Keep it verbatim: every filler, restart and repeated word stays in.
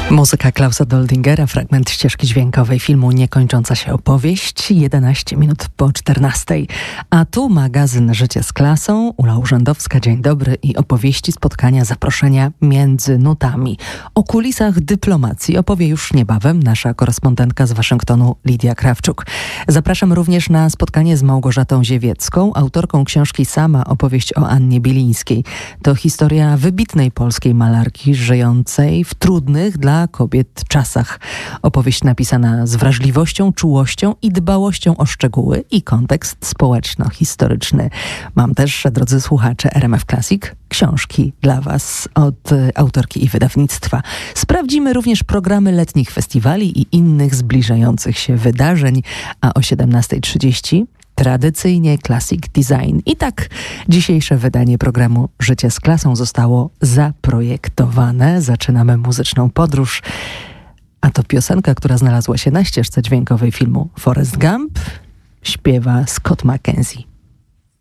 Muzyka Klausa Doldingera, fragment ścieżki dźwiękowej filmu Niekończąca się opowieść, jedenaście minut po czternastej. A tu magazyn Życie z klasą, Ula Urzędowska, dzień dobry, i opowieści, spotkania, zaproszenia między nutami. O kulisach dyplomacji opowie już niebawem nasza korespondentka z Waszyngtonu Lidia Krawczuk. Zapraszam również na spotkanie z Małgorzatą Ziewiecką, autorką książki Sama, opowieść o Annie Bilińskiej. To historia wybitnej polskiej malarki żyjącej w trudnych dla kobiet czasach. Opowieść napisana z wrażliwością, czułością i dbałością o szczegóły i kontekst społeczno-historyczny. Mam też, drodzy słuchacze R M F Classic, książki dla Was od autorki i wydawnictwa. Sprawdzimy również programy letnich festiwali i innych zbliżających się wydarzeń, a o siedemnasta trzydzieści tradycyjnie Classic Design. I tak dzisiejsze wydanie programu Życie z klasą zostało zaprojektowane. Zaczynamy muzyczną podróż, a to piosenka, która znalazła się na ścieżce dźwiękowej filmu Forrest Gump. Śpiewa Scott McKenzie.